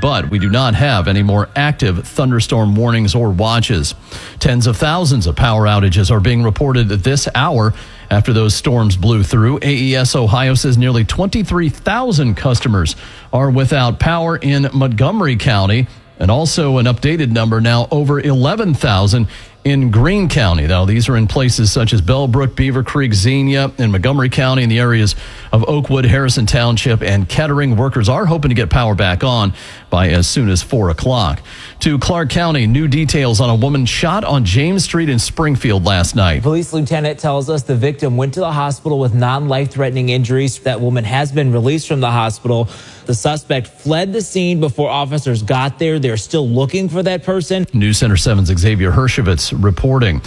but we do not have any more active thunderstorm warnings or watches. Tens of thousands of power outages are being reported this hour after those storms blew through. AES Ohio says nearly 23,000 customers are without power in Montgomery County, and also an updated number now, over 11,000 in Greene County. Now, these are in places such as Bellbrook, Beaver Creek, Xenia, and Montgomery County, in the areas of Oakwood, Harrison Township, and Kettering. Workers are hoping to get power back on by as soon as 4 o'clock. To Clark County, new details on a woman shot on James Street in Springfield last night. Police lieutenant tells us the victim went to the hospital with non-life-threatening injuries. That woman has been released from the hospital. The suspect fled the scene before officers got there. They're still looking for that person. News Center 7's Xavier Hershevitz reporting.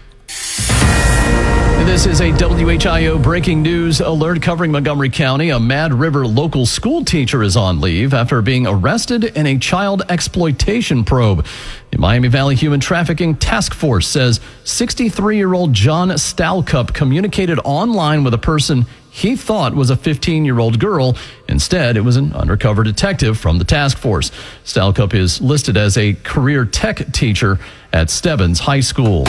This is a WHIO breaking news alert covering Montgomery County. A Mad River local school teacher is on leave after being arrested in a child exploitation probe. The Miami Valley Human Trafficking Task Force says 63-year-old John Stalcup communicated online with a person he thought was a 15-year-old girl. Instead, it was an undercover detective from the task force. Stalcup is listed as a career tech teacher at Stebbins High School.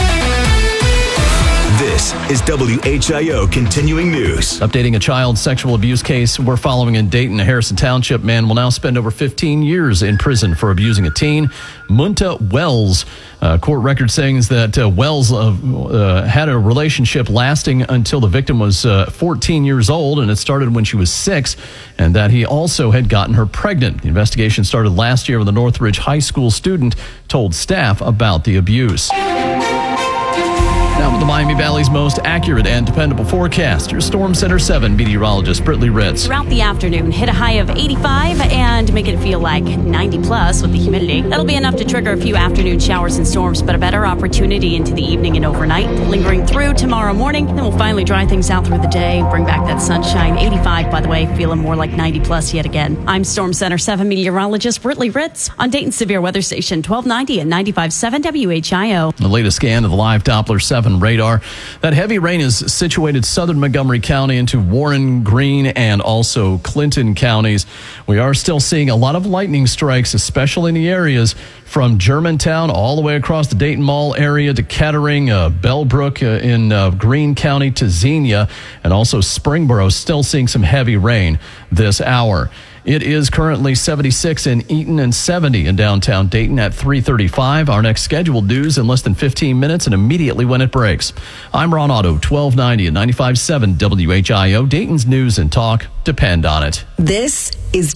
This is WHIO Continuing News. Updating a child sexual abuse case we're following in Dayton. A Harrison Township man will now spend over 15 years in prison for abusing a teen. Munta Wells, court record saying that Wells had a relationship lasting until the victim was 14 years old, and it started when she was 6, and that he also had gotten her pregnant. The investigation started last year when the Northridge High School student told staff about the abuse. Now with the Miami Valley's most accurate and dependable forecast, your Storm Center 7 meteorologist Brittany Ritz. Throughout the afternoon, hit a high of 85 and make it feel like 90 plus with the humidity. That'll be enough to trigger a few afternoon showers and storms, but a better opportunity into the evening and overnight. Lingering through tomorrow morning, then we'll finally dry things out through the day, bring back that sunshine. 85, by the way, feeling more like 90 plus yet again. I'm Storm Center 7 meteorologist Brittany Ritz on Dayton's Severe Weather Station 1290 and 95.7 WHIO. The latest scan of the live Doppler 7 radar. That heavy rain is situated southern Montgomery County into Warren, Greene, and also Clinton counties. We are still seeing a lot of lightning strikes, especially in the areas from Germantown all the way across the Dayton Mall area to Kettering, Bellbrook in Greene County to Xenia, and also Springboro, still seeing some heavy rain this hour. It is currently 76 in Eaton and 70 in downtown Dayton at 3:35. Our next scheduled news in less than 15 minutes and immediately when it breaks. I'm Ron Otto, 1290 and 95.7 WHIO. Dayton's news and talk depend on it. This is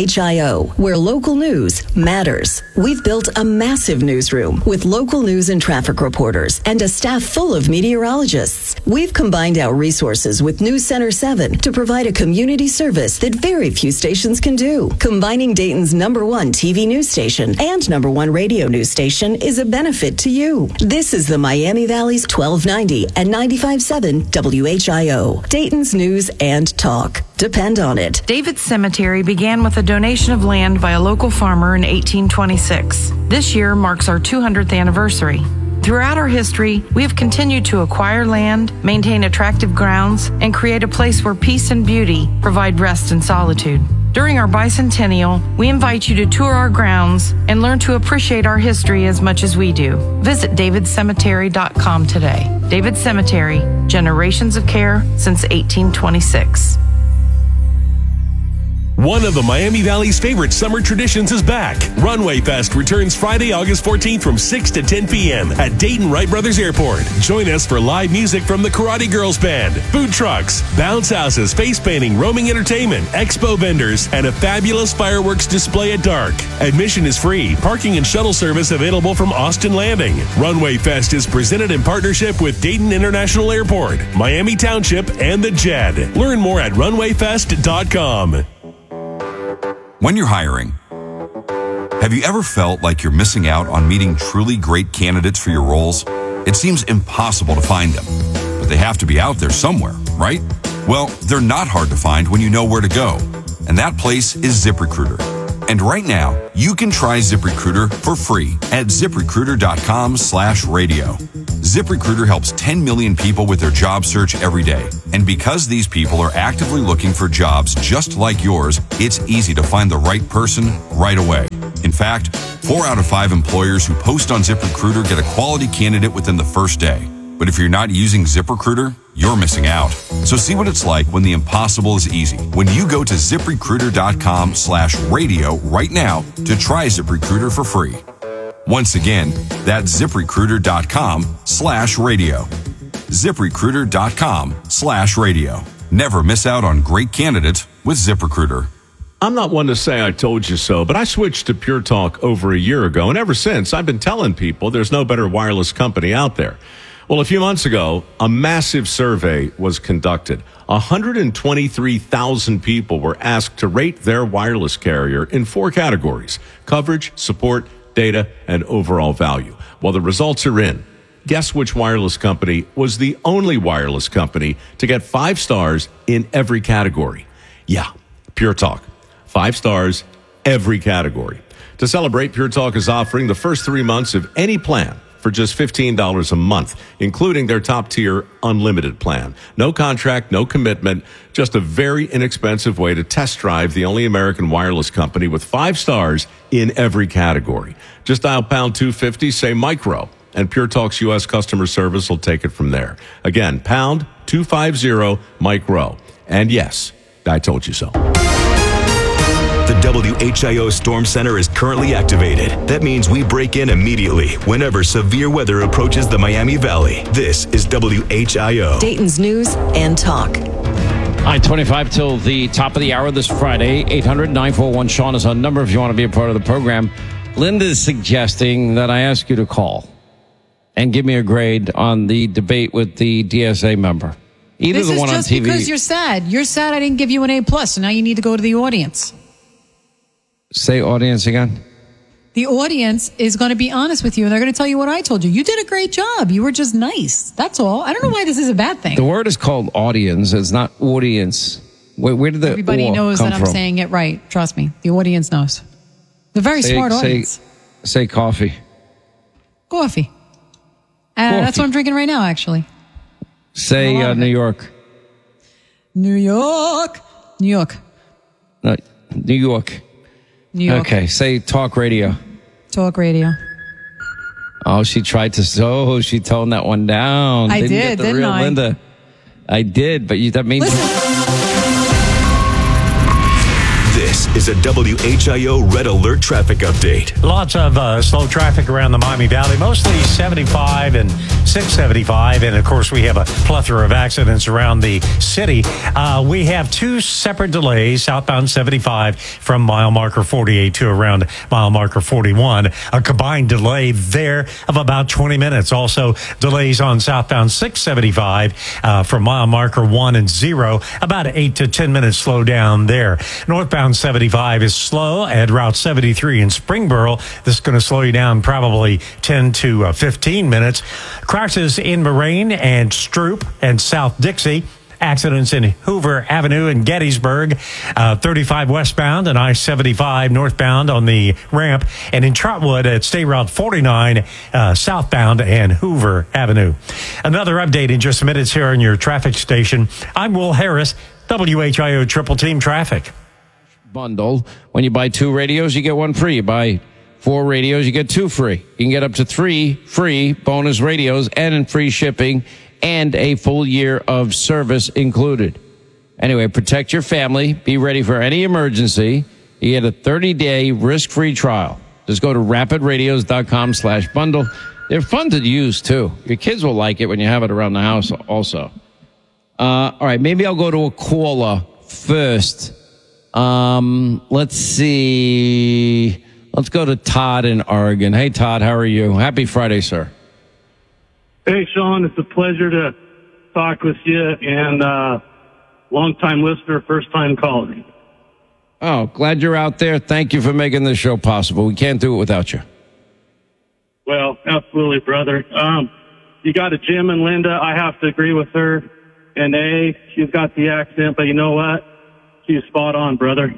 WHIO, where local news matters. We've built a massive newsroom with local news and traffic reporters and a staff full of meteorologists. We've combined our resources with News Center 7 to provide a community service that very few stations can do. Combining Dayton's #1 TV news station and #1 radio news station is a benefit to you. This is the Miami Valley's 1290 and 95.7 WHIO. Dayton's news and talk. Depend on it. David's Cemetery began with a donation of land by a local farmer in 1826. This year marks our 200th anniversary. Throughout our history, we have continued to acquire land, maintain attractive grounds, and create a place where peace and beauty provide rest and solitude. During our bicentennial, we invite you to tour our grounds and learn to appreciate our history as much as we do. Visit davidcemetery.com today. David Cemetery, generations of care since 1826. One of the Miami Valley's favorite summer traditions is back. Runway Fest returns Friday, August 14th from 6 to 10 p.m. at Dayton Wright Brothers Airport. Join us for live music from the Karate Girls Band, food trucks, bounce houses, face painting, roaming entertainment, expo vendors, and a fabulous fireworks display at dark. Admission is free. Parking and shuttle service available from Austin Landing. Runway Fest is presented in partnership with Dayton International Airport, Miami Township, and the JED. Learn more at runwayfest.com. When you're hiring, have you ever felt like you're missing out on meeting truly great candidates for your roles? It seems impossible to find them, but they have to be out there somewhere, right? Well, they're not hard to find when you know where to go, and that place is ZipRecruiter. And right now, you can try ZipRecruiter for free at ZipRecruiter.com/radio. ZipRecruiter helps 10 million people with their job search every day. And because these people are actively looking for jobs just like yours, it's easy to find the right person right away. In fact, 4 out of 5 employers who post on ZipRecruiter get a quality candidate within the first day. But if you're not using ZipRecruiter, you're missing out. So see what it's like when the impossible is easy. When you go to ZipRecruiter.com/radio right now to try ZipRecruiter for free. Once again, that's ZipRecruiter.com/radio. ZipRecruiter.com/radio. Never miss out on great candidates with ZipRecruiter. I'm not one to say I told you so, but I switched to Pure Talk over a year ago, and ever since, I've been telling people there's no better wireless company out there. Well, a few months ago, a massive survey was conducted. 123,000 people were asked to rate their wireless carrier in 4 categories: coverage, support, data, and overall value. Well, the results are in. Guess which wireless company was the only wireless company to get 5 stars in every category? Yeah, Pure Talk. 5 stars, every category. To celebrate, Pure Talk is offering the first 3 months of any plan for just $15 a month, including their top-tier unlimited plan. No contract, no commitment, just a very inexpensive way to test drive the only American wireless company with 5 stars in every category. Just dial pound 250, say micro, and Pure Talk's U.S. customer service will take it from there. Again, pound 250 micro. And yes, I told you so. The WHIO Storm Center is currently activated. That means we break in immediately whenever severe weather approaches the Miami Valley. This is WHIO. Dayton's news and talk. I-25 till the top of the hour this Friday. 800-941-SEAN is our number if you want to be a part of the program. Linda is suggesting that I ask you to call and give me a grade on the debate with the DSA member. Either this the is one just on TV. Because you're sad. You're sad I didn't give you an A+, so now you need to go to the audience. Say audience again. The audience is going to be honest with you, and they're going to tell you what I told you. You did a great job. You were just nice. That's all. I don't know why this is a bad thing. The word is called audience. It's not audience. Where did the Everybody knows that I'm saying it right. Trust me. The audience knows. They're very smart audience. Say coffee. Coffee. That's what I'm drinking right now, actually. Say New York. New York. New York. No, New York. New York. Okay, say talk radio. Talk radio. Oh, she tried to. She toned that one down. I did, didn't I? Linda. I did, but that means. This is a WHIO Red Alert traffic update. Lots of slow traffic around the Miami Valley, mostly 75 and 675. And, of course, we have a plethora of accidents around the city. We have 2 separate delays, southbound 75 from mile marker 48 to around mile marker 41. A combined delay there of about 20 minutes. Also, delays on southbound 675 from mile marker 1 and 0. About 8 to 10 minutes slow down there. Northbound 75 is slow at Route 73 in Springboro. This is going to slow you down probably 10 to 15 minutes. Crashes in Moraine and Stroop and South Dixie. Accidents in Hoover Avenue in Gettysburg, 35 westbound and I-75 northbound on the ramp, and in Trotwood at State Route 49 southbound and Hoover Avenue. Another update in just minutes here on your traffic station. I'm Will Harris, WHIO Triple Team Traffic. Bundle. When you buy 2 radios, you get 1 free. You buy 4 radios, you get 2 free. You can get up to 3 free bonus radios and free shipping and a full year of service included. Anyway, protect your family. Be ready for any emergency. You get a 30-day risk-free trial. Just go to rapidradios.com/bundle. They're fun to use, too. Your kids will like it when you have it around the house also. All right, maybe I'll go to a caller first. Let's see. Let's go to Todd in Oregon. Hey, Todd, how are you? Happy Friday, sir. Hey, Sean, it's a pleasure to talk with you, and long-time listener, first-time caller. Oh, glad you're out there. Thank you for making this show possible. We can't do it without you. Well, absolutely, brother. You got a Jim and Linda. I have to agree with her. And A, she's got the accent, but you know what? She's spot on, brother.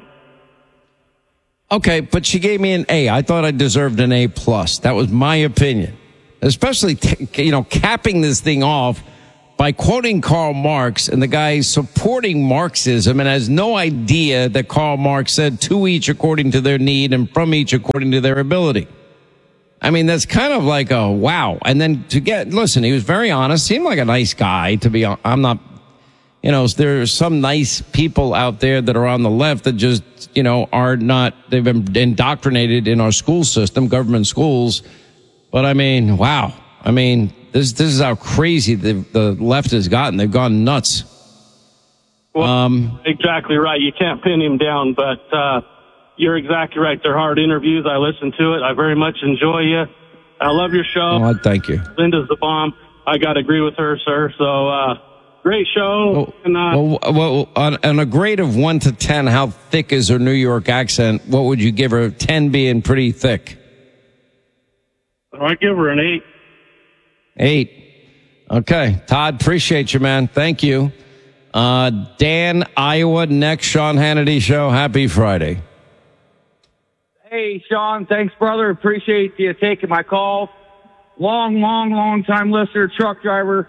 Okay, but she gave me an A. I thought I deserved an A+. That was my opinion. Especially, capping this thing off by quoting Karl Marx, and the guy supporting Marxism and has no idea that Karl Marx said to each according to their need and from each according to their ability. I mean, that's kind of like a wow. And then listen, he was very honest, seemed like a nice guy to be, I'm not, there's some nice people out there that are on the left that just, are not, they've been indoctrinated in our school system, government schools. But I mean, wow. I mean, this is how crazy the left has gotten. They've gone nuts. Well, exactly right. You can't pin him down, but, you're exactly right. They're hard interviews. I listen to it. I very much enjoy you. I love your show. Oh, thank you. Linda's the bomb. I got to agree with her, sir. So, great show. On a grade of 1 to 10, how thick is her New York accent? What would you give her? 10 being pretty thick. I give her an 8. 8. Okay. Todd, appreciate you, man. Thank you. Dan, Iowa, next Sean Hannity show. Happy Friday. Hey, Sean, thanks, brother. Appreciate you taking my call. Long time listener, truck driver.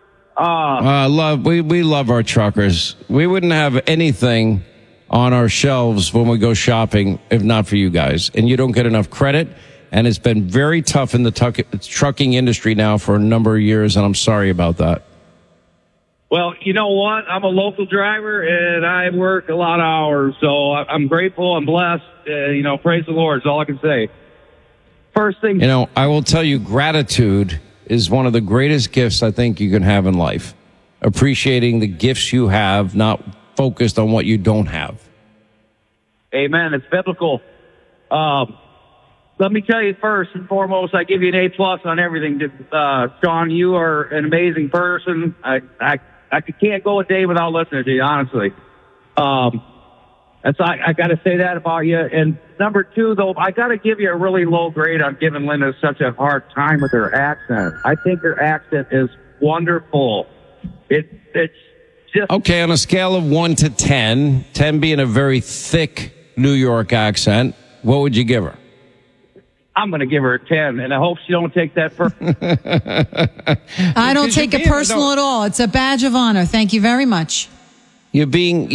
We love our truckers. We wouldn't have anything on our shelves when we go shopping if not for you guys. And you don't get enough credit. And it's been very tough in the trucking industry now for a number of years, and I'm sorry about that. Well, you know what? I'm a local driver, and I work a lot of hours, so I'm grateful and blessed. Praise the Lord is all I can say. First thing... I will tell you, gratitude is one of the greatest gifts I think you can have in life. Appreciating the gifts you have, not focused on what you don't have. Amen. It's biblical. Let me tell you first and foremost, I give you an A+ on everything. Sean, you are an amazing person. I can't go a day without listening to you, honestly. And so I got to say that about you. And number 2, though, I got to give you a really low grade on giving Linda such a hard time with her accent. I think her accent is wonderful. It's just... Okay, on a scale of 1 to 10, 10 being a very thick New York accent, what would you give her? I'm going to give her a 10, and I hope she don't take that personal. I don't take it personal at all. It's a badge of honor. Thank you very much. You're being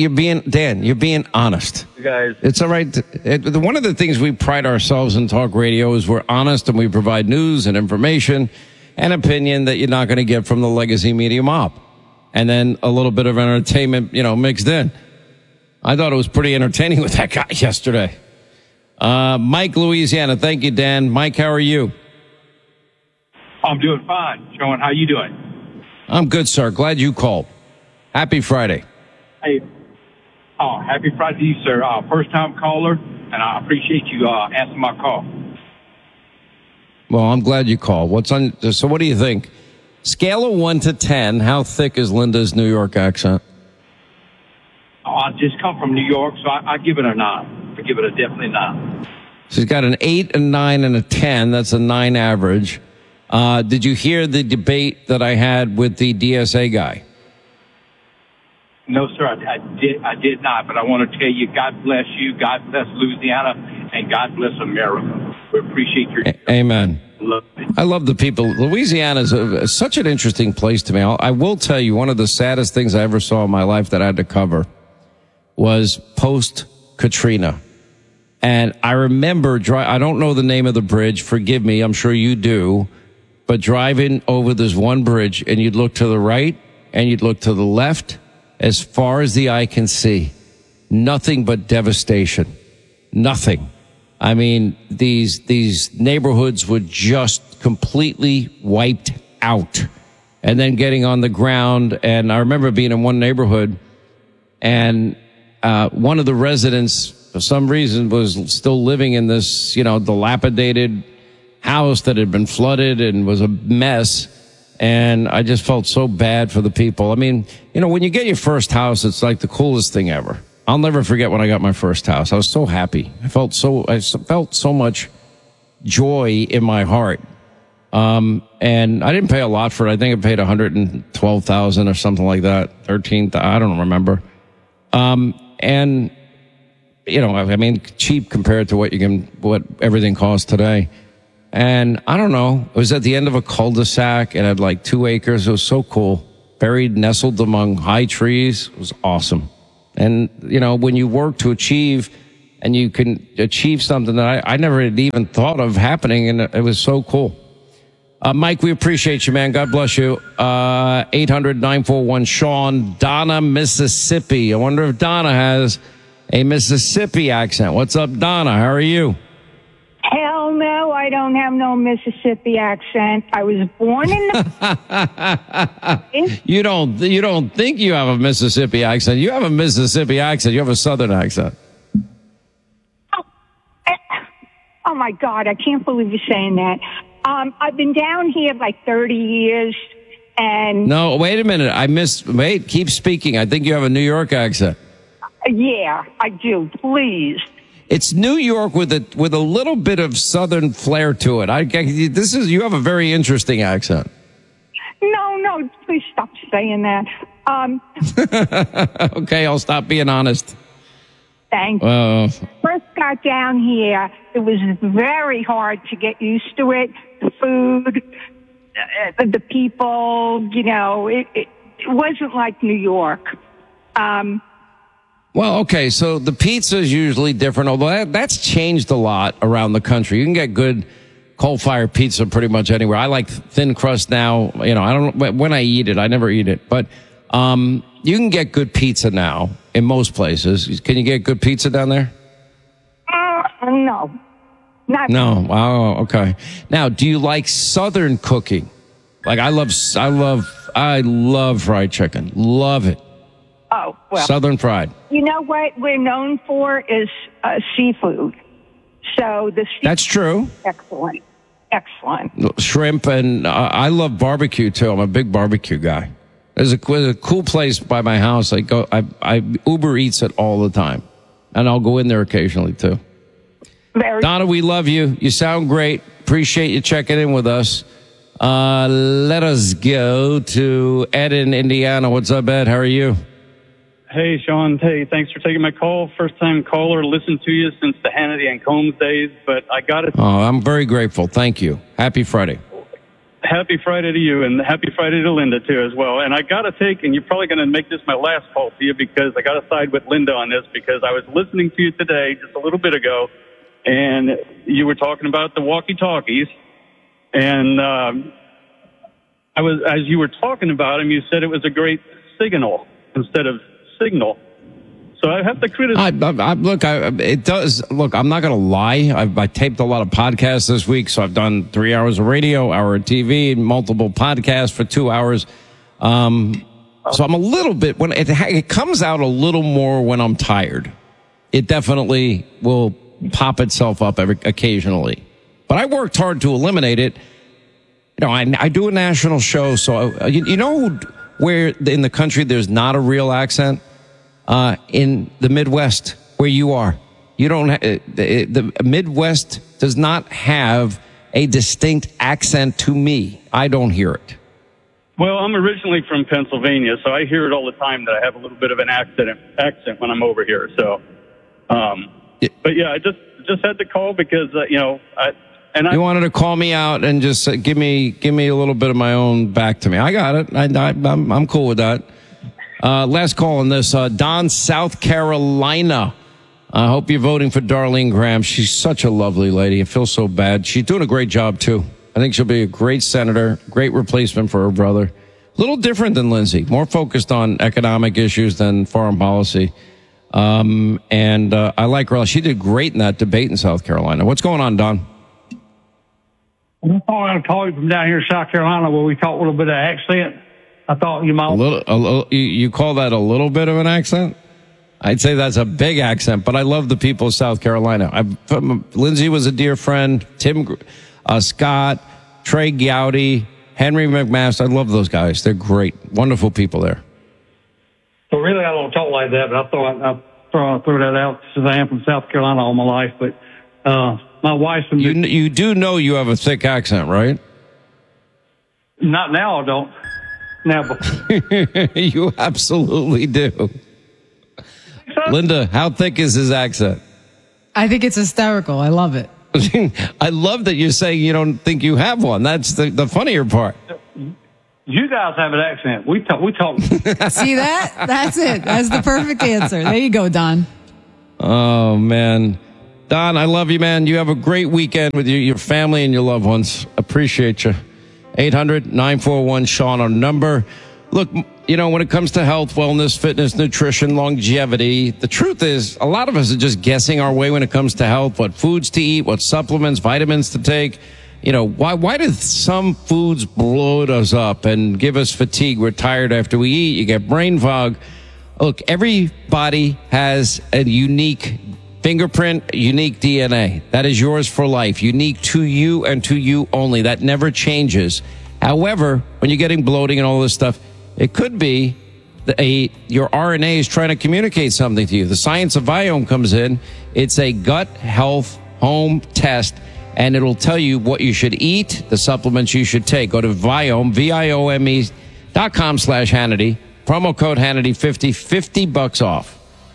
honest. You guys. It's all right. One of the things we pride ourselves in talk radio is we're honest and we provide news and information and opinion that you're not going to get from the legacy media mob. And then a little bit of entertainment, mixed in. I thought it was pretty entertaining with that guy yesterday. Mike, Louisiana. Thank you, Dan. Mike, how are you? I'm doing fine. Sean, how you doing? I'm good, sir. Glad you called. Happy Friday. Hey, happy Friday to you, sir. First-time caller, and I appreciate you answering my call. Well, I'm glad you called. So what do you think? Scale of 1 to 10, how thick is Linda's New York accent? I just come from New York, so I give it a 9. I give it a definitely 9. She's got an 8, a 9, and a 10. That's a 9 average. Did you hear the debate that I had with the DSA guy? No, sir, I did not. But I want to tell you, God bless you, God bless Louisiana, and God bless America. We appreciate your... Amen. I love the people. Louisiana is such an interesting place to me. I will tell you, one of the saddest things I ever saw in my life that I had to cover was post-Katrina. And I remember, I don't know the name of the bridge, forgive me, I'm sure you do, but driving over this one bridge, and you'd look to the right, and you'd look to the left, as far as the eye can see, nothing but devastation. Nothing. I mean, these neighborhoods were just completely wiped out. And then getting on the ground, and I remember being in one neighborhood, and one of the residents, for some reason, was still living in this, dilapidated house that had been flooded and was a mess. And I just felt so bad for the people. I mean, when you get your first house, it's like the coolest thing ever. I'll never forget when I got my first house. I was so happy. I felt so much joy in my heart. And I didn't pay a lot for it. I think I paid $112,000 or something like that. 13,000. I don't remember. And cheap compared to what everything costs today. And I don't know, it was at the end of a cul-de-sac and had like 2 acres. It was so cool. buried, nestled among high trees. It was awesome. And, when you work to achieve and you can achieve something that I never had even thought of happening, and it was so cool. Mike, we appreciate you, man. God bless you. 800-941-SEAN, Donna, Mississippi. I wonder if Donna has a Mississippi accent. What's up, Donna? How are you? Hell no, I don't have no Mississippi accent. I was born in You don't think you have a Mississippi accent. You have a Mississippi accent. You have a Southern accent. Oh my God, I can't believe you're saying that. I've been down here like 30 years, and... No, wait a minute. Wait, keep speaking. I think you have a New York accent. Yeah, I do. Please. It's New York with a little bit of Southern flair to it. You have a very interesting accent. No, please stop saying that. Okay, I'll stop being honest. Thank you. First got down here, it was very hard to get used to it. The food, the people, it wasn't like New York. Well, okay, so the pizza is usually different, although that's changed a lot around the country. You can get good coal-fired pizza pretty much anywhere. I like thin crust now. I don't know when I eat it. I never eat it, but you can get good pizza now in most places. Can you get good pizza down there? No. No. Oh, okay. Now, do you like Southern cooking? Like I love fried chicken. Love it. Oh, well. Southern fried. You know what we're known for is seafood. So that's true. Excellent. Shrimp, and I love barbecue too. I'm a big barbecue guy. There's a cool place by my house. I Uber Eats it all the time, and I'll go in there occasionally too. Donna, we love you. You sound great. Appreciate you checking in with us. Let us go to Ed in Indiana. What's up, Ed? How are you? Hey, Sean. Hey, thanks for taking my call. First-time caller. Listened to you since the Hannity and Combs days, but I got it. Oh, I'm very grateful. Thank you. Happy Friday. Happy Friday to you, and happy Friday to Linda, too, as well. And I got to take, and you're probably going to make this my last call to you because I got to side with Linda on this because I was listening to you today just a little bit ago, and you were talking about the walkie-talkies. And as you were talking about them, you said it was a great signal instead of signal. So I have to criticize. It does. Look, I'm not going to lie. I taped a lot of podcasts this week, so I've done 3 hours of radio, hour of TV, multiple podcasts for 2 hours. So I'm a little bit, when it comes out a little more when I'm tired. It definitely will pop itself up occasionally. But I worked hard to eliminate it. I do a national show, so you know where in the country there's not a real accent? In the Midwest, where you are. You don't. The Midwest does not have a distinct accent to me. I don't hear it. Well, I'm originally from Pennsylvania, so I hear it all the time that I have a little bit of an accent when I'm over here. So, but yeah, I just had to call because you wanted to call me out and just give me a little bit of my own back to me. I got it. I'm cool with that. Last call on this. Don, South Carolina. I hope you're voting for Darlene Graham. She's such a lovely lady. I feel so bad. She's doing a great job, too. I think she'll be a great senator, great replacement for her brother. A little different than Lindsey, more focused on economic issues than foreign policy. And I like her. She did great in that debate in South Carolina. What's going on, Don? I thought I'd call you from down here in South Carolina where we talk a little bit of accent. I thought you might. You call that a little bit of an accent? I'd say that's a big accent, but I love the people of South Carolina. Lindsey was a dear friend. Tim Scott, Trey Gowdy, Henry McMaster. I love those guys. They're great, wonderful people there. So really, I don't talk like that, but I thought I'd throw that out since I am from South Carolina all my life. But my wife's from... You do know you have a thick accent, right? Not now, I don't. Now, you absolutely do. Linda, how thick is his accent? I think it's hysterical. I love it. I love that you're saying you don't think you have one. That's the funnier part. You guys have an accent. We talk. See that? That's it. That's the perfect answer. There you go, Don. Oh, man. Don, I love you, man. You have a great weekend with your family and your loved ones. Appreciate you. 800-941-SEAN, our number. Look, you know, when it comes to health, wellness, fitness, nutrition, longevity, the truth is a lot of us are just guessing our way when it comes to health, what foods to eat, what supplements, vitamins to take. You know, why do some foods bloat us up and give us fatigue? We're tired after we eat. You get brain fog. Look, every body has a unique fingerprint, unique DNA. That is yours for life, unique to you and to you only. That never changes. However, when you're getting bloating and all this stuff, it could be your RNA is trying to communicate something to you. The science of Viome comes in. It's a gut health home test, and it'll tell you what you should eat, the supplements you should take. Go to Viome, Viome.com/Hannity. Promo code Hannity 50 bucks off.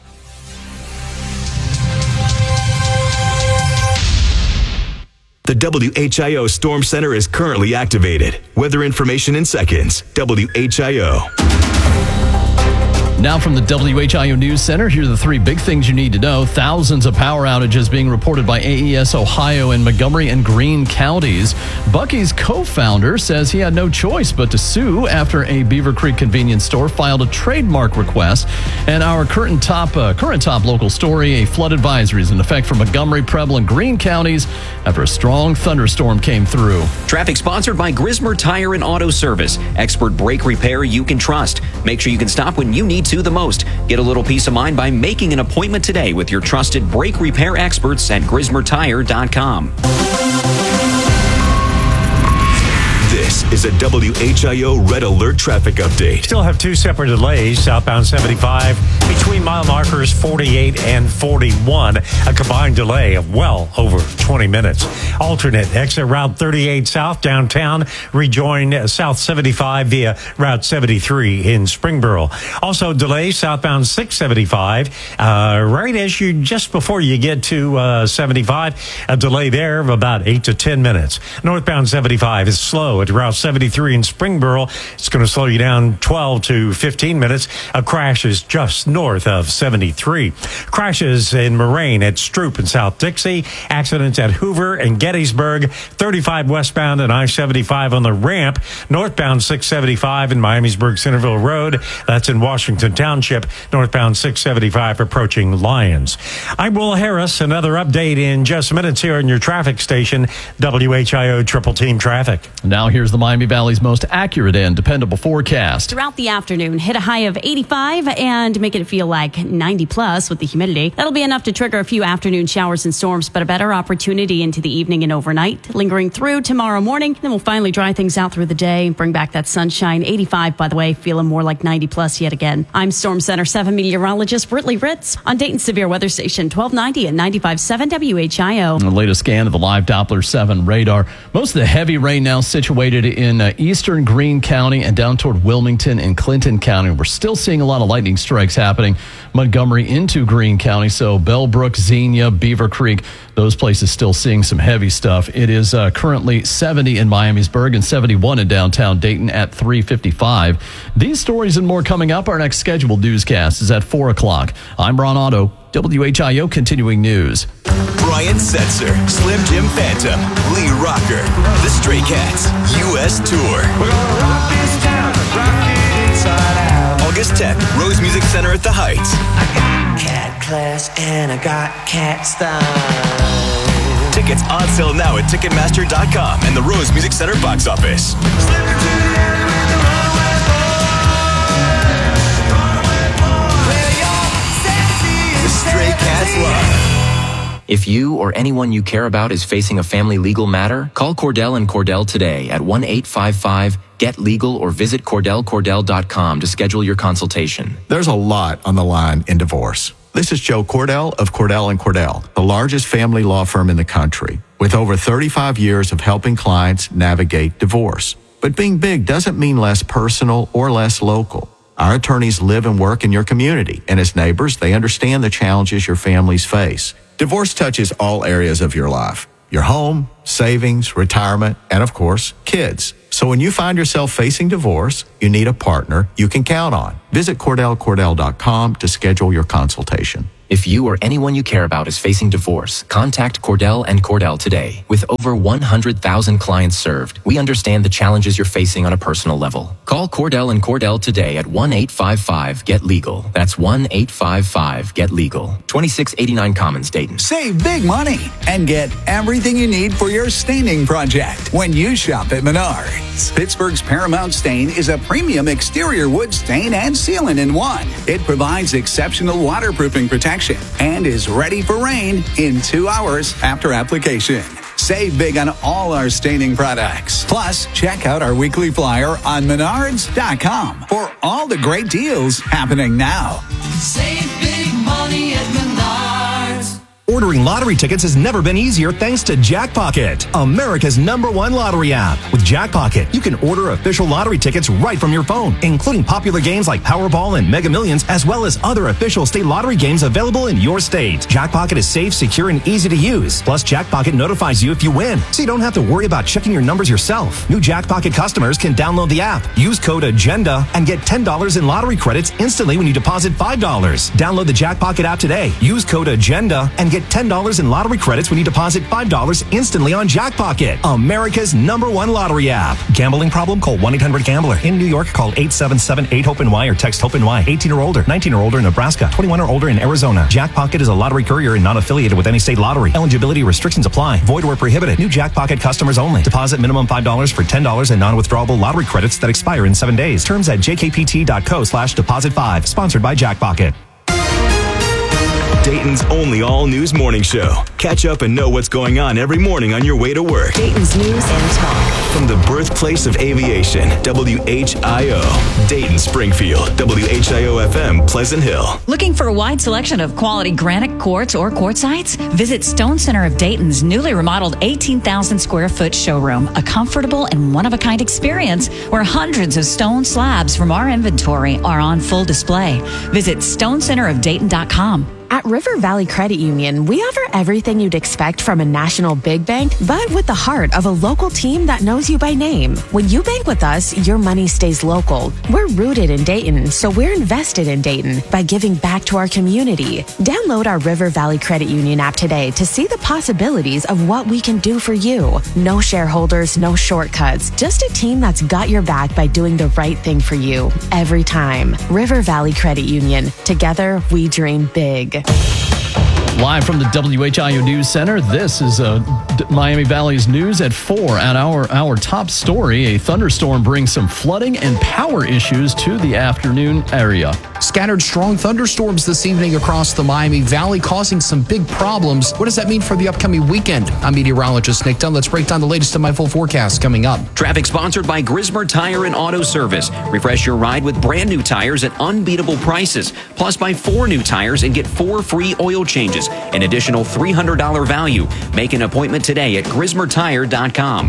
The WHIO Storm Center is currently activated. Weather information in seconds. WHIO. Now from the WHIO News Center, here are the three big things you need to know. Thousands of power outages being reported by AES Ohio in Montgomery and Greene counties. Buc-ee's co-founder says he had no choice but to sue after a Beaver Creek convenience store filed a trademark request. And our current top local story, a flood advisory is in effect for Montgomery, Preble, and Greene counties after a strong thunderstorm came through. Traffic sponsored by Grismer Tire and Auto Service. Expert brake repair you can trust. Make sure you can stop when you need to the most. Get a little peace of mind by making an appointment today with your trusted brake repair experts at GrismerTire.com. This is a WHIO Red Alert traffic update. Still have two separate delays. Southbound 75 between mile markers 48 and 41. A combined delay of well over 20 minutes. Alternate exit Route 38 south downtown. Rejoin South 75 via Route 73 in Springboro. Also delays southbound 675 right as you just before you get to 75. A delay there of about 8 to 10 minutes. Northbound 75 is slow at Route 73 in Springboro. It's going to slow you down 12 to 15 minutes. A crash is just north of 73. Crashes in Moraine at Stroop and South Dixie. Accidents at Hoover and Gettysburg. 35 westbound and I-75 on the ramp. Northbound 675 in Miamisburg Centerville Road. That's in Washington Township. Northbound 675 approaching Lyons. I'm Will Harris. Another update in just minutes here on your traffic station, WHIO Triple Team Traffic. Now here's the Miami Valley's most accurate and dependable forecast. Throughout the afternoon, hit a high of 85 and make it feel like 90 plus with the humidity. That'll be enough to trigger a few afternoon showers and storms, but a better opportunity into the evening and overnight. Lingering through tomorrow morning, then we'll finally dry things out through the day and bring back that sunshine. 85, by the way, feeling more like 90 plus yet again. I'm Storm Center 7 meteorologist Britley Ritz on Dayton's Severe Weather Station 1290 and 95.7 WHIO. The latest scan of the live Doppler 7 radar. Most of the heavy rain now situated in eastern Greene County and down toward Wilmington and Clinton County. We're still seeing a lot of lightning strikes happening Montgomery into Greene County. So Bellbrook, Xenia, Beaver Creek, those places still seeing some heavy stuff. It is currently 70 in Miamisburg and 71 in downtown Dayton at 3:55. These stories and more coming up. Our next scheduled newscast is at 4 o'clock. I'm Ron Otto, WHIO Continuing News. Brian Setzer, Slim Jim Phantom, Lee Rocker, The Stray Cats, U.S. Tour. We're gonna rock this town, rock it inside out. August 10th, Rose Music Center at the Heights. I got cat class and I got cat style. Tickets on sale now at Ticketmaster.com and the Rose Music Center box office. The Stray Cats Live. If you or anyone you care about is facing a family legal matter, call Cordell & Cordell today at 1-855-GET-LEGAL or visit CordellCordell.com to schedule your consultation. There's a lot on the line in divorce. This is Joe Cordell of Cordell & Cordell, the largest family law firm in the country, with over 35 years of helping clients navigate divorce. But being big doesn't mean less personal or less local. Our attorneys live and work in your community, and as neighbors, they understand the challenges your families face. Divorce touches all areas of your life: your home, savings, retirement, and of course, kids. So when you find yourself facing divorce, you need a partner you can count on. Visit CordellCordell.com to schedule your consultation. If you or anyone you care about is facing divorce, contact Cordell and Cordell today. With over 100,000 clients served, we understand the challenges you're facing on a personal level. Call Cordell and Cordell today at 1-855-GET-LEGAL. That's 1-855-GET-LEGAL. 2689 Commons, Dayton. Save big money and get everything you need for your staining project when you shop at Menards. Pittsburgh's Paramount Stain is a premium exterior wood stain and sealant in one. It provides exceptional waterproofing protection and is ready for rain in 2 hours after application. Save big on all our staining products. Plus, check out our weekly flyer on Menards.com for all the great deals happening now. Save big money at Menards. Ordering lottery tickets has never been easier thanks to Jackpocket, America's #1 lottery app. With Jackpocket, you can order official lottery tickets right from your phone, including popular games like Powerball and Mega Millions, as well as other official state lottery games available in your state. Jackpocket is safe, secure, and easy to use. Plus, Jackpocket notifies you if you win, so you don't have to worry about checking your numbers yourself. New Jackpocket customers can download the app, use code AGENDA, and get $10 in lottery credits instantly when you deposit $5. Download the Jackpocket app today. Use code AGENDA and get $10 in lottery credits when you deposit $5 instantly on Jackpocket, America's #1 lottery app. Gambling problem? Call 1-800-GAMBLER. In New York, call 877-8-HOPE-NY or text HOPE-NY. 18 or older, 19 or older in Nebraska, 21 or older in Arizona. Jackpocket is a lottery courier and not affiliated with any state lottery. Eligibility restrictions apply. Void where prohibited. New Jackpocket customers only. Deposit minimum $5 for $10 in non-withdrawable lottery credits that expire in 7 days. Terms at jkpt.co/deposit5. Sponsored by Jackpocket. Dayton's only all-news morning show. Catch up and know what's going on every morning on your way to work. Dayton's News and Talk. From the birthplace of aviation, WHIO. Dayton, Springfield, WHIO-FM, Pleasant Hill. Looking for a wide selection of quality granite quartz or quartzites? Visit Stone Center of Dayton's newly remodeled 18,000 square foot showroom, a comfortable and one-of-a-kind experience where hundreds of stone slabs from our inventory are on full display. Visit stonecenterofdayton.com. At River Valley Credit Union, we offer everything you'd expect from a national big bank, but with the heart of a local team that knows you by name. When you bank with us, your money stays local. We're rooted in Dayton, so we're invested in Dayton by giving back to our community. Download our River Valley Credit Union app today to see the possibilities of what we can do for you. No shareholders, no shortcuts, just a team that's got your back by doing the right thing for you every time. River Valley Credit Union. Together, we dream big. Live from the WHIO News Center, this is Miami Valley's news at 4. At our top story, a thunderstorm brings some flooding and power issues to the afternoon area. Scattered strong thunderstorms this evening across the Miami Valley, causing some big problems. What does that mean for the upcoming weekend? I'm meteorologist Nick Dunn. Let's break down the latest in my full forecast coming up. Traffic sponsored by Grismer Tire and Auto Service. Refresh your ride with brand new tires at unbeatable prices. Plus, buy 4 new tires and get 4 free oil changes. An additional $300 value. Make an appointment today at GrismerTire.com.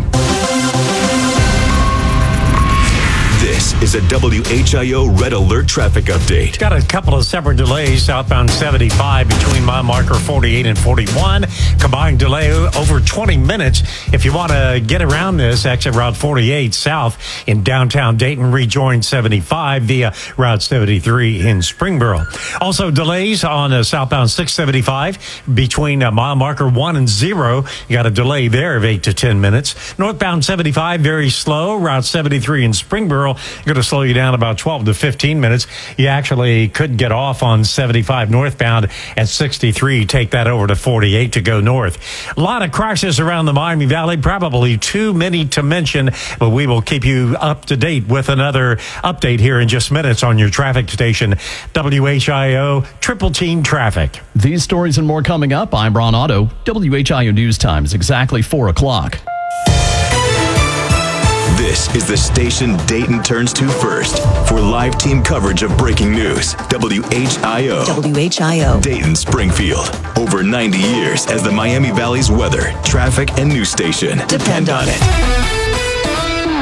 This is a WHIO Red Alert traffic update. Got a couple of separate delays southbound 75 between mile marker 48 and 41. Combined delay over 20 minutes. If you want to get around this, exit Route 48 south in downtown Dayton, rejoin 75 via Route 73 in Springboro. Also delays on southbound 675 between mile marker 1 and 0. You got a delay there of 8 to 10 minutes. Northbound 75 very slow. Route 73 in Springboro going to slow you down about 12 to 15 minutes. You actually could get off on 75 northbound at 63. Take that over to 48 to go north. A lot of crashes around the Miami Valley, probably too many to mention, but we will keep you up to date with another update here in just minutes on your traffic station, WHIO Triple Team Traffic. These stories and more coming up. I'm Ron Otto. WHIO News Time is exactly 4 o'clock. This is the station Dayton turns to first for live team coverage of breaking news. WHIO. WHIO. Dayton, Springfield. Over 90 years as the Miami Valley's weather, traffic, and news station. Depend on it.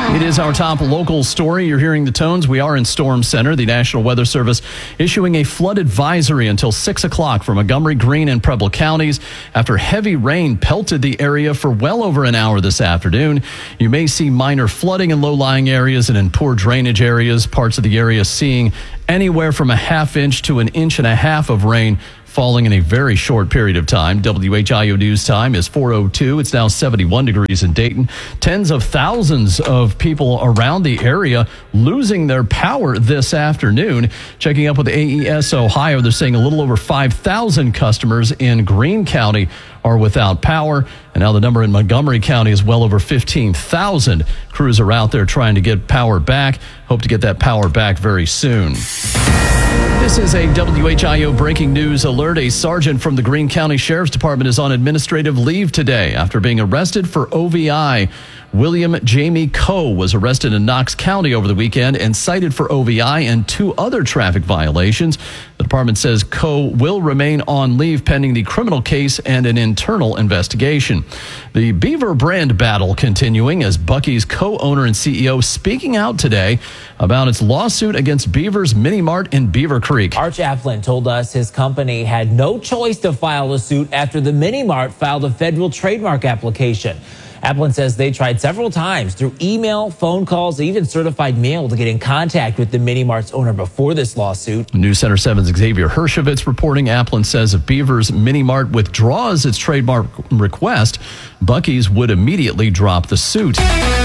It is our top local story. You're hearing the tones. We are in Storm Center. The National Weather Service issuing a flood advisory until 6 o'clock for Montgomery, Greene, and Preble counties after heavy rain pelted the area for well over an hour this afternoon. You may see minor flooding in low-lying areas and in poor drainage areas. Parts of the area seeing anywhere from a half-inch to an inch and a half of rain falling in a very short period of time. WHIO News Time is 4:02. It's now 71 degrees in Dayton. Tens of thousands of people around the area losing their power this afternoon. Checking up with AES Ohio, they're saying a little over 5,000 customers in Greene County are without power. And now the number in Montgomery County is well over 15,000. Crews are out there trying to get power back. Hope to get that power back very soon. This is a WHIO breaking news alert. A sergeant from the Greene County Sheriff's Department is on administrative leave today after being arrested for OVI. William Jamie Coe was arrested in Knox County over the weekend and cited for OVI and 2 other traffic violations. The department says Coe will remain on leave pending the criminal case and an internal investigation. The Beaver brand battle continuing as Buc-ee's co-owner and CEO speaking out today about its lawsuit against Beaver's Mini Mart in Beaver Creek. Arch Applin told us his company had no choice to file a suit after the Mini Mart filed a federal trademark application. Applin says they tried several times through email, phone calls, and even certified mail to get in contact with the Mini Mart's owner before this lawsuit. News Center 7's Xavier Hershovitz reporting Applin says if Beaver's Mini Mart withdraws its trademark request, Buc-ee's would immediately drop the suit.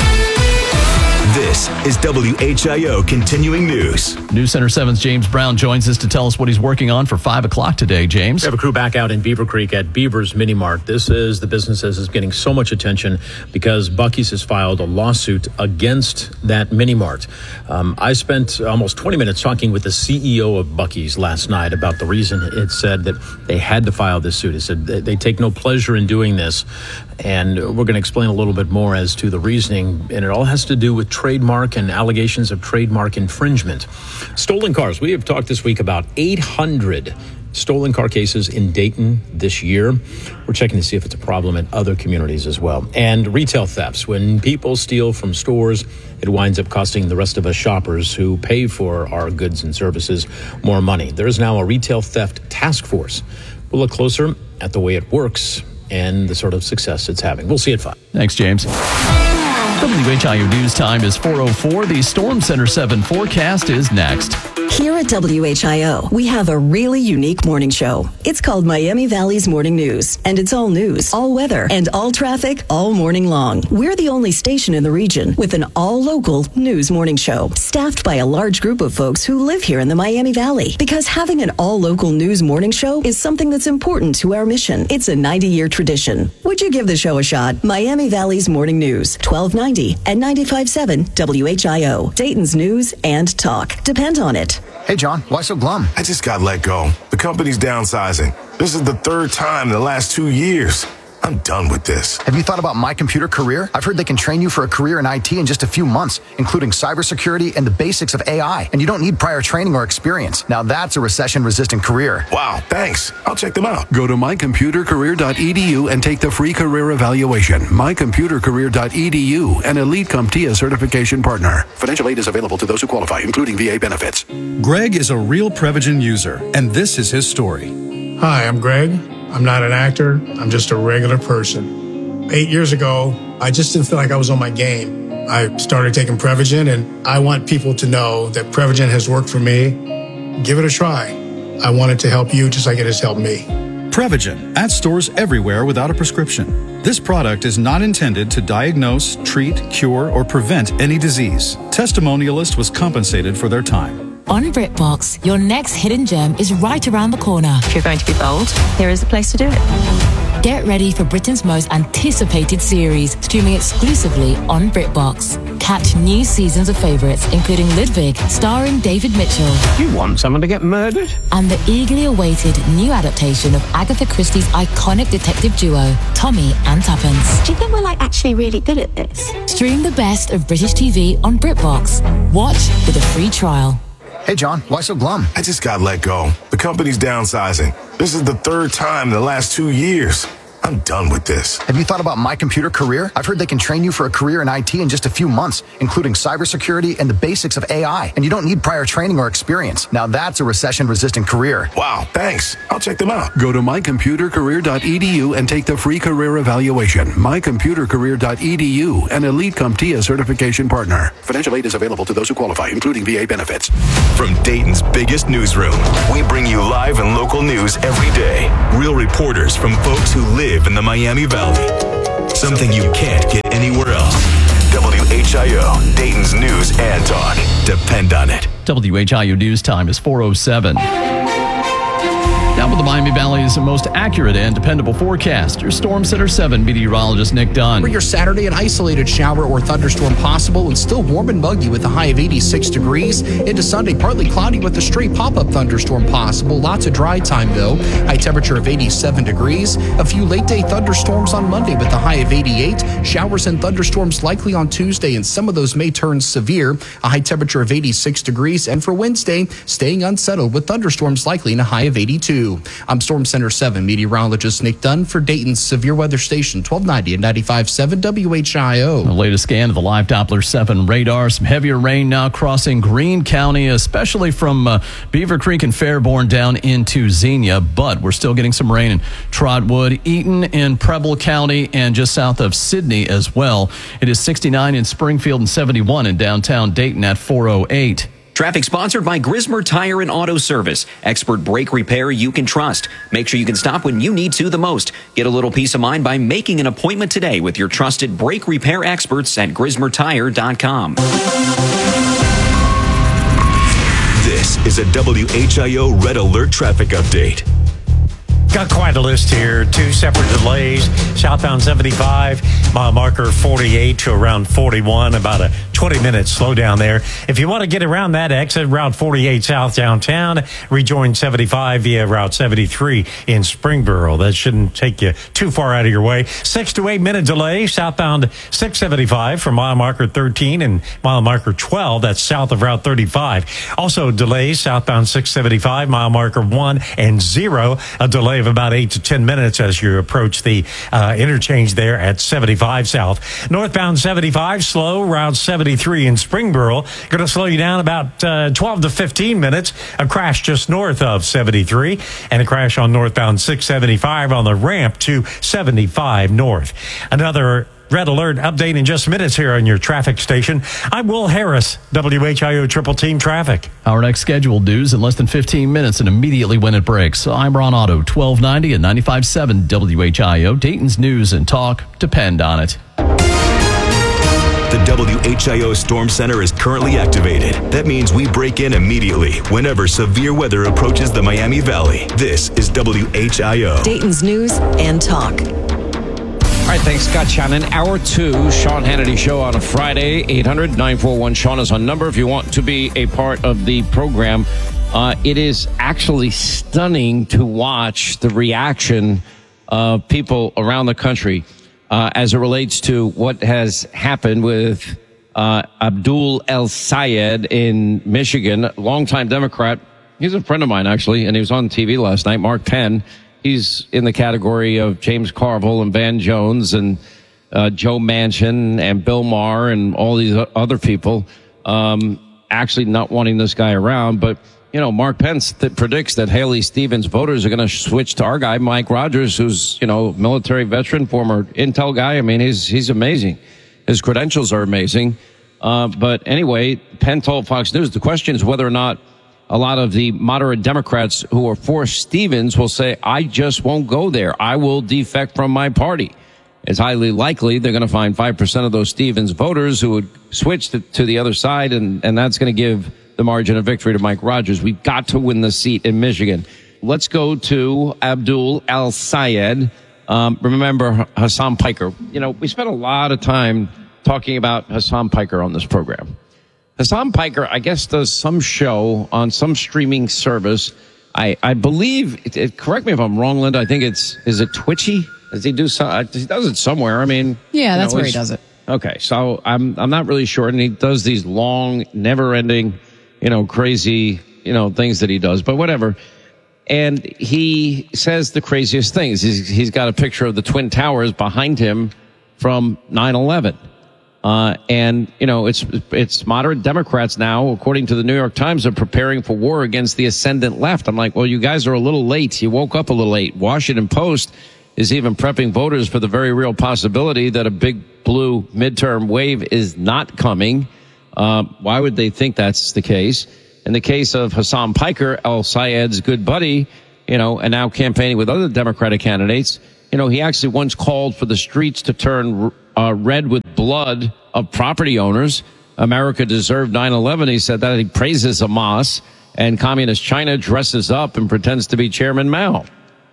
This is WHIO Continuing News. News Center 7's James Brown joins us to tell us what he's working on for 5 o'clock today. James? We have a crew back out in Beaver Creek at Beaver's Mini Mart. This is the business that is getting so much attention because Buc-ee's has filed a lawsuit against that Mini Mart. I spent almost 20 minutes talking with the CEO of Buc-ee's last night about the reason. It said that they had to file this suit. It said they take no pleasure in doing this. And we're going to explain a little bit more as to the reasoning. And it all has to do with trademark and allegations of trademark infringement. Stolen cars. We have talked this week about 800 stolen car cases in Dayton this year. We're checking to see if it's a problem in other communities as well. And retail thefts. When people steal from stores, it winds up costing the rest of us shoppers who pay for our goods and services more money. There is now a retail theft task force. We'll look closer at the way it works and the sort of success it's having. We'll see at 5. Thanks, James. WHIO News Time is 4:04. The Storm Center 7 forecast is next. Here at WHIO, we have a really unique morning show. It's called Miami Valley's Morning News, and it's all news, all weather, and all traffic all morning long. We're the only station in the region with an all-local news morning show, staffed by a large group of folks who live here in the Miami Valley. Because having an all-local news morning show is something that's important to our mission. It's a 90-year tradition. Would you give the show a shot? Miami Valley's Morning News, 1290 and 95.7 WHIO. Dayton's news and talk. Depend on it. Hey, John, why so glum? I just got let go. The company's downsizing. This is the 3rd time in the last 2 years. I'm done with this. Have you thought about My Computer Career? I've heard they can train you for a career in IT in just a few months, including cybersecurity and the basics of AI. And you don't need prior training or experience. Now that's a recession-resistant career. Wow, thanks. I'll check them out. Go to mycomputercareer.edu and take the free career evaluation. mycomputercareer.edu, an Elite CompTIA certification partner. Financial aid is available to those who qualify, including VA benefits. Greg is a real Prevagen user, and this is his story. Hi, I'm Greg. I'm not an actor. I'm just a regular person. 8 years ago, I just didn't feel like I was on my game. I started taking Prevagen, and I want people to know that Prevagen has worked for me. Give it a try. I want it to help you just like it has helped me. Prevagen, at stores everywhere without a prescription. This product is not intended to diagnose, treat, cure, or prevent any disease. Testimonialist was compensated for their time. On BritBox, your next hidden gem is right around the corner. If you're going to be bold, here is the place to do it. Get ready for Britain's most anticipated series, streaming exclusively on BritBox. Catch new seasons of favourites, including Ludwig, starring David Mitchell. You want someone to get murdered? And the eagerly awaited new adaptation of Agatha Christie's iconic detective duo, Tommy and Tuppence. Do you think we're actually really good at this? Stream the best of British TV on BritBox. Watch with a free trial. Hey, John, why so glum? I just got let go. The company's downsizing. This is the 3rd time in the last 2 years. I'm done with this. Have you thought about My Computer Career? I've heard they can train you for a career in IT in just a few months, including cybersecurity and the basics of AI. And you don't need prior training or experience. Now that's a recession-resistant career. Wow, thanks. I'll check them out. Go to mycomputercareer.edu and take the free career evaluation. mycomputercareer.edu, an Elite CompTIA certification partner. Financial aid is available to those who qualify, including VA benefits. From Dayton's biggest newsroom, we bring you live and local news every day. Real reporters from folks who live in the Miami Valley. Something you can't get anywhere else. WHIO, Dayton's news and talk. Depend on it. WHIO news time is 4:07. Now with the Miami Valley's most accurate and dependable forecast, your Storm Center 7 meteorologist Nick Dunn. For your Saturday, an isolated shower or thunderstorm possible and still warm and muggy with a high of 86 degrees. Into Sunday, partly cloudy with a stray pop-up thunderstorm possible. Lots of dry time, though. High temperature of 87 degrees. A few late-day thunderstorms on Monday with a high of 88. Showers and thunderstorms likely on Tuesday, and some of those may turn severe. A high temperature of 86 degrees. And for Wednesday, staying unsettled with thunderstorms likely and a high of 82. I'm Storm Center 7 meteorologist Nick Dunn for Dayton's Severe Weather Station, 1290 and 95.7 WHIO. The latest scan of the live Doppler 7 radar. Some heavier rain now crossing Greene County, especially from Beaver Creek and Fairborn down into Xenia. But we're still getting some rain in Trotwood, Eaton, and Preble County, and just south of Sidney as well. It is 69 in Springfield and 71 in downtown Dayton at 4:08. Traffic sponsored by Grismer Tire and Auto Service. Expert brake repair you can trust. Make sure you can stop when you need to the most. Get a little peace of mind by making an appointment today with your trusted brake repair experts at GrismerTire.com. This is a WHIO Red Alert traffic update. Got quite a list here. 2 separate delays. Southbound 75, mile marker 48 to around 41, about a 20-minute slowdown there. If you want to get around that exit, Route 48 south downtown, rejoin 75 via Route 73 in Springboro. That shouldn't take you too far out of your way. 6 to 8 minute delay, southbound 675 from mile marker 13 and mile marker 12. That's south of Route 35. Also delays southbound 675, mile marker 1 and 0. A delay of about 8 to 10 minutes as you approach the interchange there at 75 south. Northbound 75 slow, Route 73 in Springboro. Going to slow you down about 12 to 15 minutes. A crash just north of 73 and a crash on northbound 675 on the ramp to 75 north. Another Red Alert update in just minutes here on your traffic station. I'm Will Harris, WHIO Triple Team Traffic. Our next scheduled news in less than 15 minutes and immediately when it breaks. I'm Ron Otto, 1290 and 95.7 WHIO. Dayton's news and talk. Depend on it. The WHIO Storm Center is currently activated. That means we break in immediately whenever severe weather approaches the Miami Valley. This is WHIO. Dayton's news and talk. All right, thanks, Scott Shannon. Hour 2, Sean Hannity Show on a Friday. 800-941-SEAN is our number if you want to be a part of the program. It is actually stunning to watch the reaction of people around the country as it relates to what has happened with Abdul El-Sayed in Michigan, longtime Democrat. He's a friend of mine, actually, and he was on TV last night, Mark Penn. He's in the category of James Carville and Van Jones and Joe Manchin and Bill Maher and all these other people actually not wanting this guy around. But, you know, Mark Pence predicts that Haley Stevens voters are going to switch to our guy, Mike Rogers, who's, you know, military veteran, former Intel guy. I mean, he's amazing. His credentials are amazing. But anyway, Penn told Fox News the question is whether or not a lot of the moderate Democrats who are for Stevens will say, I just won't go there. I will defect from my party. It's highly likely they're going to find 5% of those Stevens voters who would switch to the other side, and that's going to give the margin of victory to Mike Rogers. We've got to win the seat in Michigan. Let's go to Abdul El-Sayed. Remember Hassan Piker. You know, we spent a lot of time talking about Hassan Piker on this program. Hassan Piker, I guess, does some show on some streaming service. I believe, correct me if I'm wrong, Linda, I think is it Twitchy? Does he do some, he does it somewhere. I mean, yeah, that's where he does it. Okay. So I'm not really sure. And he does these long, never ending, crazy, things that he does, but whatever. And he says the craziest things. He's got a picture of the Twin Towers behind him from 9/11. And, you know, it's moderate Democrats now, according to the New York Times, are preparing for war against the ascendant left. I'm like, well, you guys are a little late. You woke up a little late. Washington Post is even prepping voters for the very real possibility that a big blue midterm wave is not coming. Why would they think that's the case? In the case of Hassan Piker, al-Sayed's good buddy, you know, and now campaigning with other Democratic candidates, you know, he actually once called for the streets to turn red with blood of property owners. America deserved 9/11. He said that. He praises Hamas, and communist China dresses up and pretends to be Chairman Mao.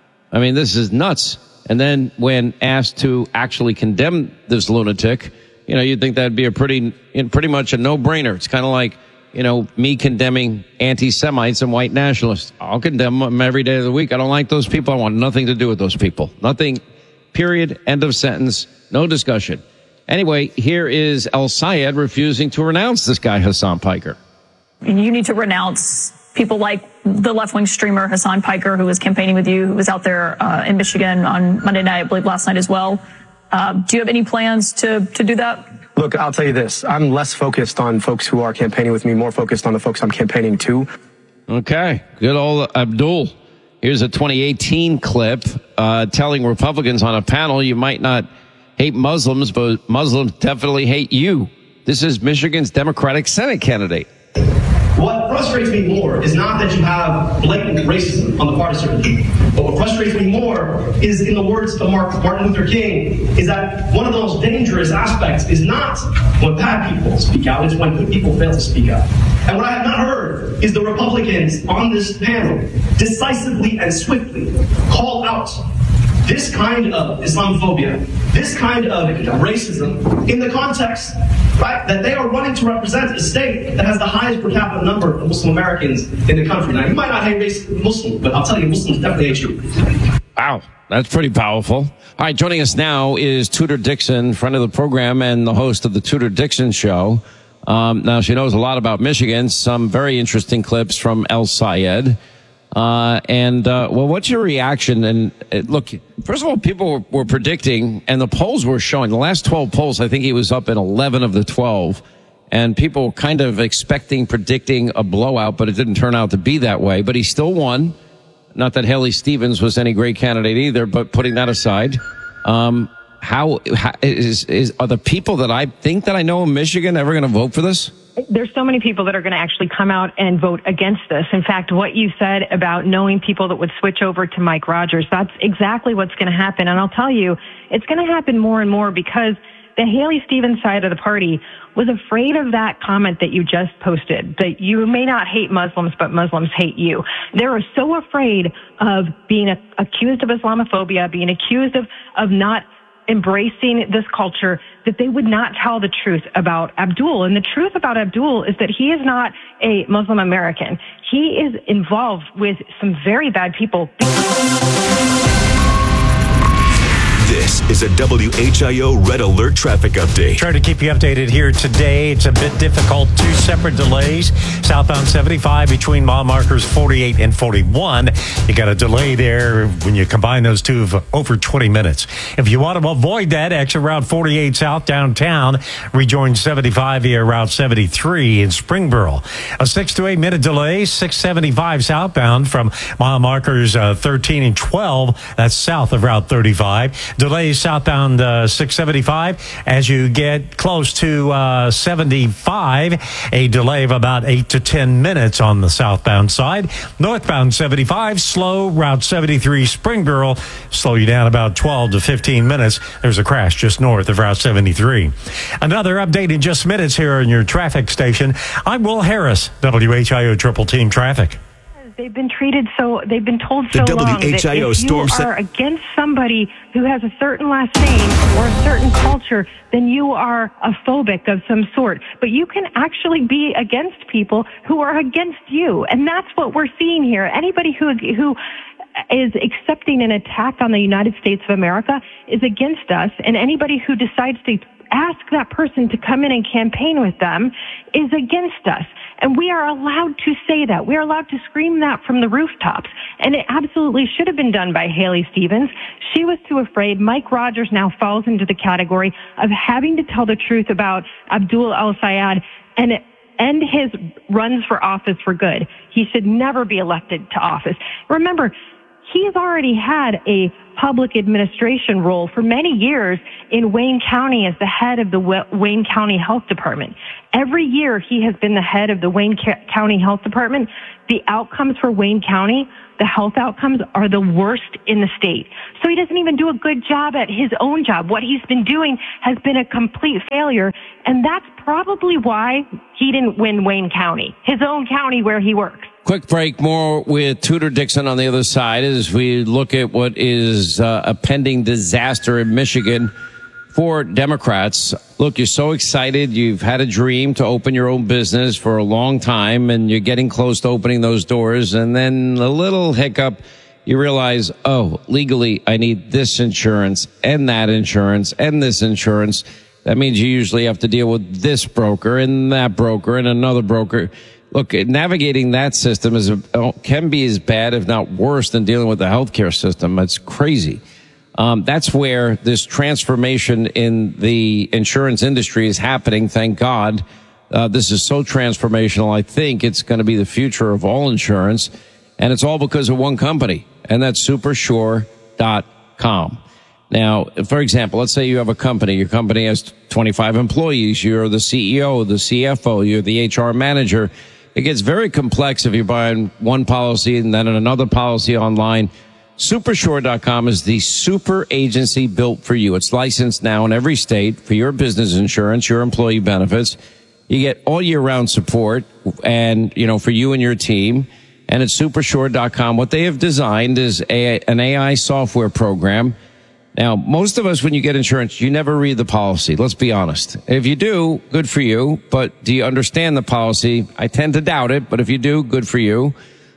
I mean, this is nuts. And then when asked to actually condemn this lunatic, you know, you'd think that'd be pretty much a no-brainer. It's kind of like, you know, me condemning anti-Semites and white nationalists. I'll condemn them every day of the week. I don't like those people. I want nothing to do with those people. Nothing, period, end of sentence, no discussion. Anyway, here is al-Sayed refusing to renounce this guy, Hassan Piker. You need to renounce people like the left-wing streamer Hassan Piker, who was campaigning with you, who was out there in Michigan on Monday night, I believe last night as well. Do you have any plans to do that? Look, I'll tell you this. I'm less focused on folks who are campaigning with me, more focused on the folks I'm campaigning to. Okay. Good old Abdul. Here's a 2018 clip telling Republicans on a panel, you might not hate Muslims, but Muslims definitely hate you. This is Michigan's Democratic Senate candidate. What frustrates me more is not that you have blatant racism on the part of certain people, but what frustrates me more is, in the words of Martin Luther King, is that one of the most dangerous aspects is not when bad people speak out, it's when good people fail to speak out. And what I have not heard is the Republicans on this panel decisively and swiftly call out this kind of Islamophobia, this kind of racism in the context, right, that they are running to represent a state that has the highest per capita number of Muslim Americans in the country. Now, you might not hate Muslims, but I'll tell you, Muslims definitely hate you. Wow, that's pretty powerful. All right, joining us now is Tudor Dixon, friend of the program and the host of the Tudor Dixon Show. Now, she knows a lot about Michigan, some very interesting clips from al-Sayed. Well, what's your reaction? And look, first of all, people were predicting, and the polls were showing, the last 12 polls, I think he was up in 11 of the 12, and people were kind of predicting a blowout, but it didn't turn out to be that way. But he still won. Not that Haley Stevens was any great candidate either, but putting that aside, are the people that I think that I know in Michigan ever going to vote for this? There's so many people that are going to actually come out and vote against this. In fact, what you said about knowing people that would switch over to Mike Rogers, that's exactly what's going to happen. And I'll tell you, it's going to happen more and more because the Haley Stevens side of the party was afraid of that comment that you just posted, that you may not hate Muslims, but Muslims hate you. They were so afraid of being accused of Islamophobia, being accused of not embracing this culture, that they would not tell the truth about Abdul. And the truth about Abdul is that he is not a Muslim American. He is involved with some very bad people. This is a WHIO Red Alert traffic update. Trying to keep you updated here today. It's a bit difficult. Two separate delays. Southbound 75 between mile markers 48 and 41. You got a delay there when you combine those two of over 20 minutes. If you want to avoid that, exit Route 48 south downtown. Rejoin 75 via Route 73 in Springboro. A 6 to 8 minute delay. 675 southbound from mile markers 13 and 12. That's south of Route 35. Delays southbound 675 as you get close to 75. A delay of about 8 to 10 minutes on the southbound side. Northbound 75, slow. Route 73 Springboro, slow you down about 12 to 15 minutes. There's a crash just north of Route 73. Another update in just minutes here on your traffic station. I'm Will Harris, WHIO Triple Team Traffic. They've been told so long that if you are against somebody who has a certain last name or a certain culture, then you are a phobic of some sort. But you can actually be against people who are against you. And that's what we're seeing here. Anybody who is accepting an attack on the United States of America is against us. And anybody who decides to ask that person to come in and campaign with them is against us. And we are allowed to say that. We are allowed to scream that from the rooftops. And it absolutely should have been done by Haley Stevens. She was too afraid. Mike Rogers now falls into the category of having to tell the truth about Abdul El-Sayed and end his runs for office for good. He should never be elected to office. Remember, he's already had a public administration role for many years in Wayne County as the head of the Wayne County Health Department. Every year he has been the head of the Wayne County Health Department. The outcomes for Wayne County, the health outcomes, are the worst in the state. So he doesn't even do a good job at his own job. What he's been doing has been a complete failure, and that's probably why he didn't win Wayne County, his own county where he works. Quick break, more with Tudor Dixon on the other side as we look at what is a pending disaster in Michigan for Democrats. Look, you're so excited. You've had a dream to open your own business for a long time, and you're getting close to opening those doors. And then a little hiccup, you realize, oh, legally, I need this insurance and that insurance and this insurance. That means you usually have to deal with this broker and that broker and another broker. Look, navigating that system can be as bad, if not worse, than dealing with the healthcare system. It's crazy. That's where this transformation in the insurance industry is happening. Thank God. This is so transformational. I think it's going to be the future of all insurance. And it's all because of one company, and that's Supersure.com. Now, for example, let's say you have a company. Your company has 25 employees. You're the CEO, the CFO, you're the HR manager. It gets very complex if you're buying one policy and then another policy online. Supersure.com is the super agency built for you. It's licensed now in every state for your business insurance, your employee benefits. You get all year round support and, for you and your team. And at Supersure.com, what they have designed is an AI software program. Now, most of us, when you get insurance, you never read the policy. Let's be honest. If you do, good for you. But do you understand the policy? I tend to doubt it, but if you do, good for you.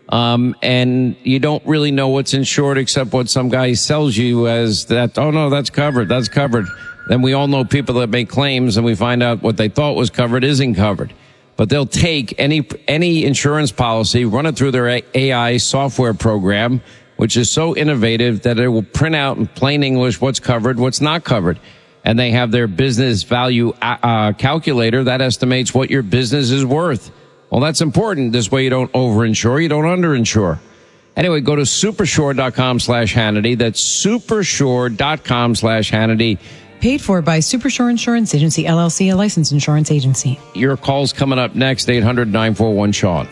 And you don't really know what's insured except what some guy sells you as that, oh no, that's covered, that's covered. Then we all know people that make claims and we find out what they thought was covered isn't covered. But they'll take any insurance policy, run it through their AI software program, which is so innovative that it will print out in plain English what's covered, what's not covered. And they have their business value calculator that estimates what your business is worth. Well, that's important. This way you don't overinsure, you don't underinsure. Anyway, go to Supersure.com/Hannity. That's Supersure.com/Hannity. Paid for by Supersure Insurance Agency, LLC, a licensed insurance agency. Your call's coming up next, 800-941-SEAN.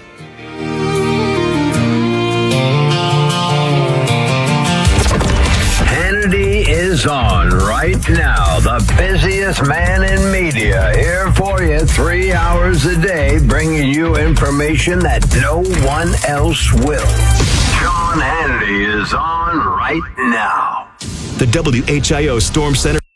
Is on right now. The busiest man in media, here for you 3 hours a day, bringing you information that no one else will. Sean Hannity is on right now. The WHIO Storm Center